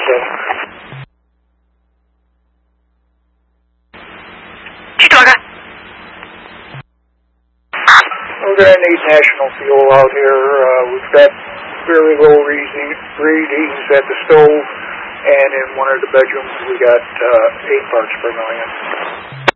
Chickaga. We're going to need national fuel out here. We've got very low readings at the stove, and in one of the bedrooms we got 8 parts per million.